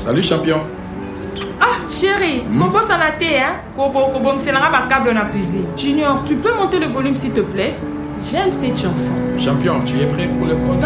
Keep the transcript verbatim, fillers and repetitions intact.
Salut champion. Ah chérie, mm. Kobo s'en a été, hein? Kobo, Kobo, c'est un câble dans la cuisine. Junior, tu peux monter le volume s'il te plaît? J'aime cette chanson. Champion, tu es prêt pour le code?